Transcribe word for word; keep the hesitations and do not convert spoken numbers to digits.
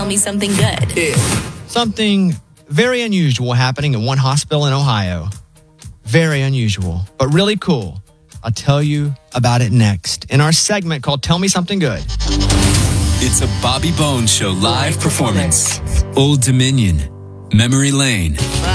Tell me something good. Yeah. Something very unusual happening in one hospital in Ohio. Very unusual, but really cool. I'll tell you about it next in our segment called Tell Me Something Good. It's a Bobby Bones Show live performance. Old Dominion, Memory Lane.